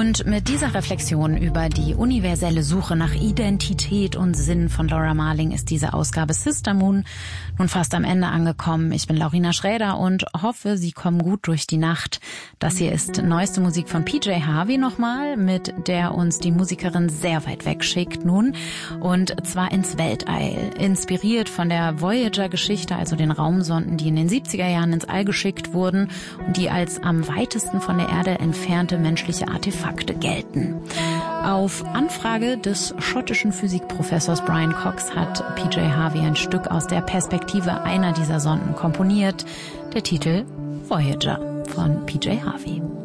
Und mit dieser Reflexion über die universelle Suche nach Identität und Sinn von Laura Marling ist diese Ausgabe Sister Moon nun fast am Ende angekommen. Ich bin Laurina Schräder und hoffe, Sie kommen gut durch die Nacht. Das hier ist neueste Musik von PJ Harvey nochmal, mit der uns die Musikerin sehr weit weg schickt nun. Und zwar ins Weltall. Inspiriert von der Voyager-Geschichte, also den Raumsonden, die in den 70er Jahren ins All geschickt wurden und die als am weitesten von der Erde entfernte menschliche Artefakte gelten. Auf Anfrage des schottischen Physikprofessors Brian Cox hat PJ Harvey ein Stück aus der Perspektive einer dieser Sonden komponiert. Der Titel Voyager von PJ Harvey.